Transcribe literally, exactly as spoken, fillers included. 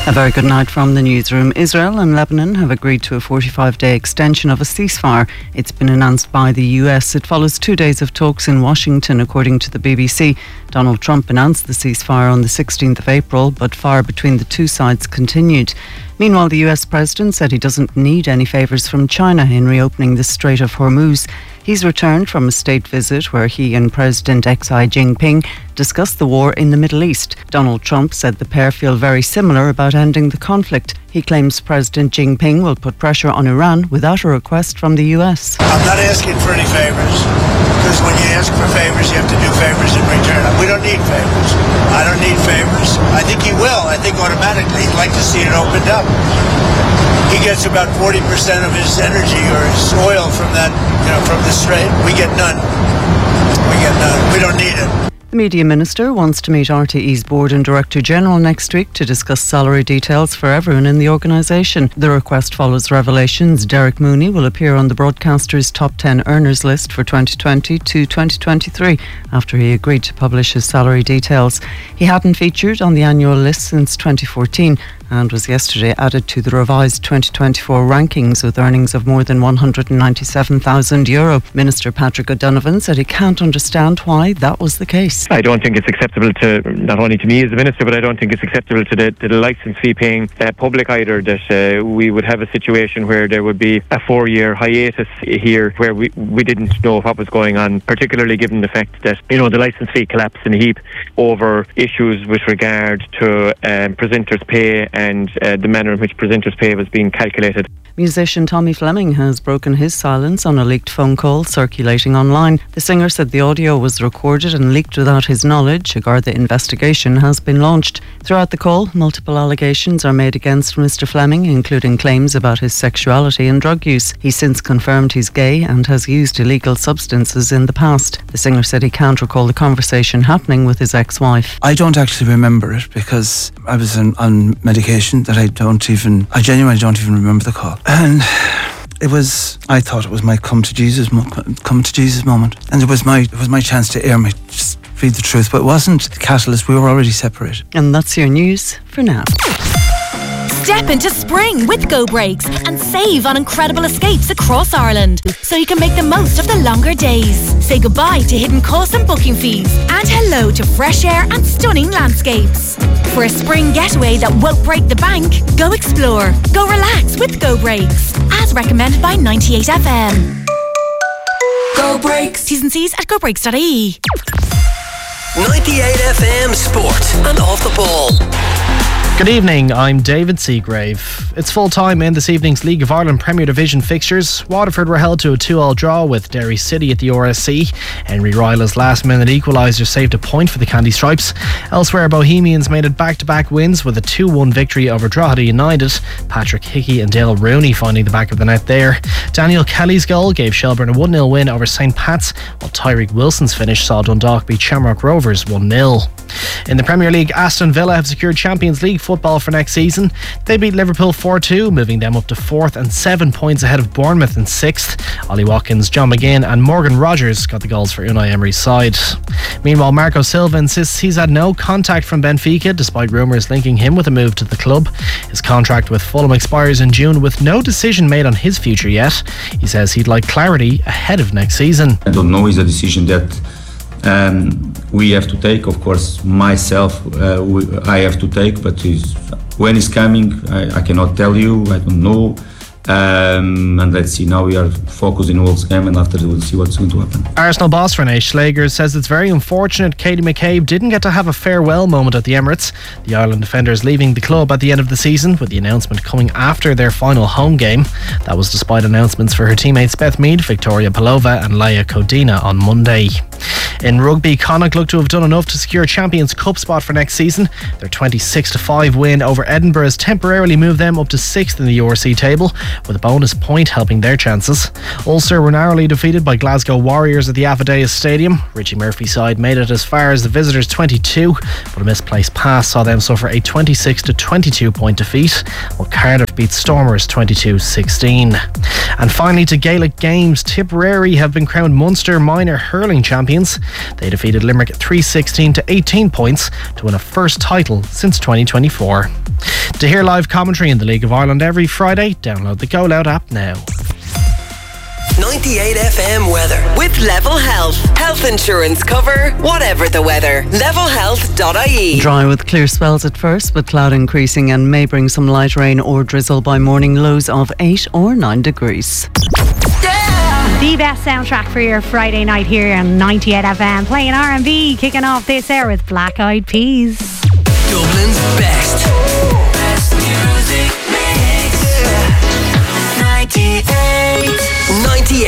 A very good night from the newsroom. Israel and Lebanon have agreed to a forty-five day extension of a ceasefire. It's been announced by the U S. It follows two days of talks in Washington, according to the B B C. Donald Trump announced the ceasefire on the sixteenth of April, but fire between the two sides continued. Meanwhile, the U S president said he doesn't need any favours from China in reopening the Strait of Hormuz. He's returned from a state visit where he and President Xi Jinping discussed the war in the Middle East. Donald Trump said the pair feel very similar about ending the conflict. He claims President Jinping will put pressure on Iran without a request from the U S. I'm not asking for any favours, because when you ask for favours, you have to do favours in return. We don't need favours. I don't need favours. I think he will. I think automatically he'd like to see it opened up. He gets about forty percent of his energy or his oil from that, you know, from the strait. We get none. We get none. We don't need it. The Media Minister wants to meet R T E's Board and Director General next week to discuss salary details for everyone in the organisation. The request follows revelations Derek Mooney will appear on the broadcaster's top ten earners list for twenty twenty to twenty twenty-three after he agreed to publish his salary details. He hadn't featured on the annual list since twenty fourteen and was yesterday added to the revised twenty twenty-four rankings with earnings of more than one hundred ninety-seven thousand euro. Minister Patrick O'Donovan said he can't understand why that was the case. I don't think it's acceptable to, not only to me as a minister, but I don't think it's acceptable to the, to the licence fee paying uh, public either, that uh, we would have a situation where there would be a four-year hiatus here where we, we didn't know what was going on, particularly given the fact that, you know, the licence fee collapsed in a heap over issues with regard to um, presenters' pay and uh, the manner in which presenters' pay was being calculated. Musician Tommy Fleming has broken his silence on a leaked phone call circulating online. The singer said the audio was recorded and leaked without his knowledge. A Garda investigation has been launched. Throughout the call, multiple allegations are made against Mister Fleming, including claims about his sexuality and drug use. He's since confirmed he's gay and has used illegal substances in the past. The singer said he can't recall the conversation happening with his ex-wife. I don't actually remember it because I was on, on medication that I don't even, I genuinely don't even remember the call. And it was, I thought it was my come to Jesus, come to Jesus moment. And it was my, it was my chance to air my, just read the truth. But it wasn't the catalyst, we were already separated. And that's your news for now. Step into spring with Go Brakes and save on incredible escapes across Ireland so you can make the most of the longer days. Say goodbye to hidden costs and booking fees and hello to fresh air and stunning landscapes. For a spring getaway that won't break the bank, go explore, go relax with Go Brakes. As recommended by ninety-eight F M. Go Brakes. T's and C's at go brakes dot I E. ninety-eight F M Sport and Off the Ball. Good evening, I'm David Seagrave. It's full time in this evening's League of Ireland Premier Division fixtures. Waterford were held to a two all draw with Derry City at the R S C. Henry Ryla's last minute equaliser saved a point for the Candy Stripes. Elsewhere, Bohemians made it back-to-back wins with a two one victory over Drogheda United. Patrick Hickey and Dale Rooney finding the back of the net there. Daniel Kelly's goal gave Shelburne a one nil win over Saint Pat's, while Tyreek Wilson's finish saw Dundalk beat Shamrock Rovers one nil. In the Premier League, Aston Villa have secured Champions League football for next season. They beat Liverpool four two, moving them up to fourth and seven points ahead of Bournemouth in sixth. Ollie Watkins, John McGinn and Morgan Rogers got the goals for Unai Emery's side. Meanwhile, Marco Silva insists he's had no contact from Benfica despite rumours linking him with a move to the club. His contract with Fulham expires in June with no decision made on his future yet. He says he'd like clarity ahead of next season. I don't know, it's a decision that Um, we have to take, of course, myself, uh, we, I have to take, but it's, when it's coming, I, I cannot tell you, I don't know. Um, and let's see, now we are focused in Wolves game, and after we'll see what's going to happen. Arsenal boss Renee Schlager says it's very unfortunate Katie McCabe didn't get to have a farewell moment at the Emirates. The Ireland defender is leaving the club at the end of the season, with the announcement coming after their final home game. That was despite announcements for her teammates Beth Mead, Victoria Pelova and Laia Codina on Monday. In rugby, Connacht look to have done enough to secure Champions Cup spot for next season. Their twenty-six to five win over Edinburgh has temporarily moved them up to sixth in the U R C table, with a bonus point helping their chances. Ulster were narrowly defeated by Glasgow Warriors at the Affidavit Stadium. Richie Murphy's side made it as far as the visitors' twenty-two, but a misplaced pass saw them suffer a twenty-six to twenty-two point defeat, while Cardiff beat Stormers twenty-two sixteen. And finally, to Gaelic Games, Tipperary have been crowned Munster minor hurling champions. They defeated Limerick three sixteen to eighteen points to win a first title since twenty twenty-four. To hear live commentary in the League of Ireland every Friday, download the Go Loud app now. ninety-eight F M weather with Level Health. Health insurance cover, whatever the weather. level health dot I E. Dry with clear spells at first, but cloud increasing and may bring some light rain or drizzle by morning, lows of eight or nine degrees. The best soundtrack for your Friday night here on ninety-eight F M, playing R and B, kicking off this hour with Black Eyed Peas. Dublin's best.